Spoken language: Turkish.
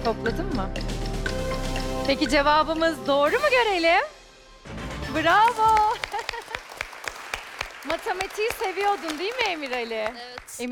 Topladın mı? Peki cevabımız doğru mu görelim? Bravo. Matematiği seviyordun değil mi Emir Ali? Evet.